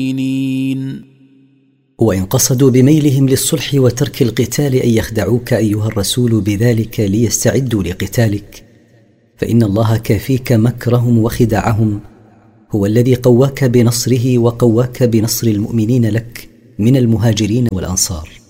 وإن قصدوا بميلهم للصلح وترك القتال أن يخدعوك أيها الرسول بذلك ليستعدوا لقتالك، فإن الله كافيك مكرهم وخداعهم، هو الذي قواك بنصره وقواك بنصر المؤمنين لك من المهاجرين والأنصار.